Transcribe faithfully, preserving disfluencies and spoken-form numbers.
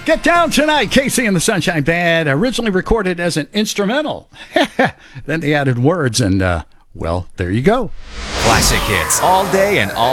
Get Down Tonight, Casey and the Sunshine Band, originally recorded as an instrumental. Then they added words, and, uh, well, there you go. Classic hits all day and all